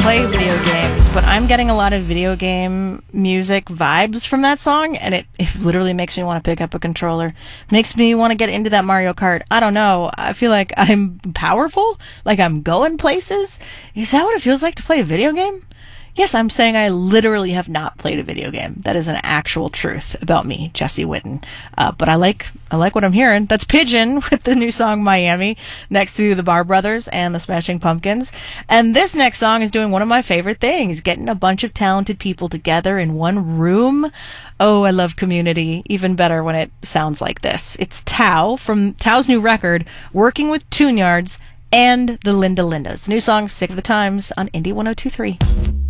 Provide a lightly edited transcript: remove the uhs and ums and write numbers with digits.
play video games, but I'm getting a lot of video game music vibes from that song, and it literally makes me want to pick up a controller. Makes me want to get into that Mario Kart. I don't know. I feel like I'm powerful, like I'm going places. Is that what it feels like to play a video game? Yes, I'm saying I literally have not played a video game. That is an actual truth about me, Jesse Witten. But I like what I'm hearing. That's Pigeon with the new song Miami, next to the Bar Brothers and the Smashing Pumpkins. And this next song is doing one of my favorite things, getting a bunch of talented people together in one room. Oh, I love Community. Even better when it sounds like this. It's Tao from Tao's new record, working with Tune Yards and the Linda Lindas. The new song, Sick of the Times, on Indie 102.3.